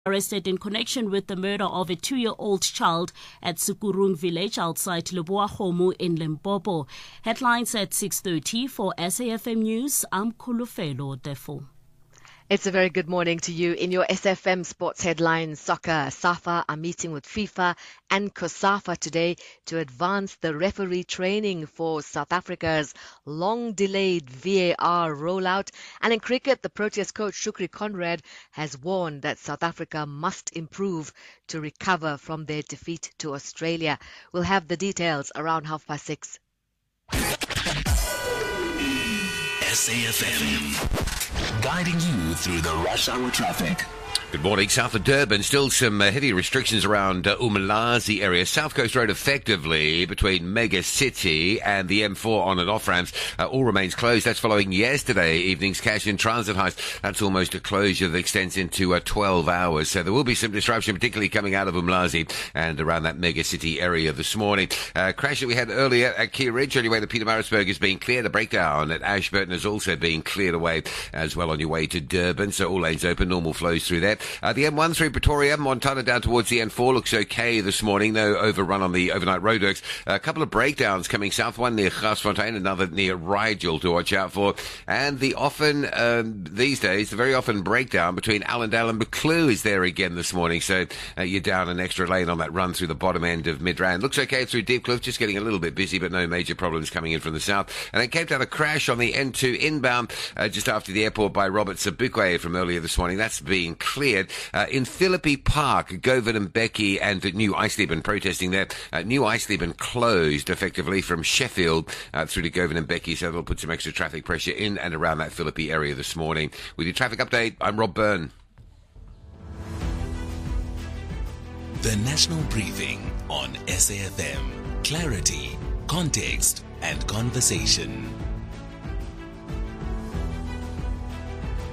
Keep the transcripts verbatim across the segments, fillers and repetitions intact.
arrested in connection with the murder of a two-year-old child at Sukurung village outside Leboahomo in Limpopo. Headlines at six thirty for S A F M News. I'm Kulufelo Defo. It's a very good morning to you. In your S F M Sports headlines, soccer, SAFA are meeting with FIFA and COSAFA today to advance the referee training for South Africa's long-delayed V A R rollout. And in cricket, the Proteas coach Shukri Conrad has warned that South Africa must improve to recover from their defeat to Australia. We'll have the details around half past six. S A F M, guiding you through the rush hour traffic. Good morning. South of Durban, still some uh, heavy restrictions around uh, Umlazi area. South Coast Road effectively between Mega City and the M four on and off ramps uh, all remains closed. That's following yesterday evening's cash and transit heist. That's almost a closure that extends into uh, twelve hours. So there will be some disruption, particularly coming out of Umlazi and around that Mega City area this morning. Uh, crash that we had earlier at Key Ridge on your way to Pietermaritzburg is being cleared. A breakdown at Ashburton is also being cleared away as well on your way to Durban. So all lanes open, normal flows through there. Uh, the M one through Pretoria, Montana down towards the N four looks okay this morning. No overrun on the overnight roadworks. A couple of breakdowns coming south, one near Garsfontein, another near Rigel to watch out for. And the often, um, these days, the very often breakdown between Allendale and Buccleuch is there again this morning. So uh, you're down an extra lane on that run through the bottom end of Midrand. Looks okay through Deepcliff, just getting a little bit busy, but no major problems coming in from the south. And then came down a crash on the N two inbound uh, just after the airport by Robert Sobukwe from earlier this morning. That's being cleared. Uh, in Philippi Park, Govan and Becky and New Eisleben protesting there. Uh, New Eisleben closed effectively from Sheffield uh, through to Govan and Becky, so that'll put some extra traffic pressure in and around that Philippi area this morning. With your traffic update, I'm Rob Byrne. The National Briefing on S A F M. Clarity, context, and conversation.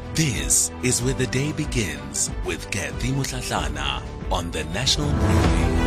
This is where the day begins with Kathy Mutlatlana on the National Briefing.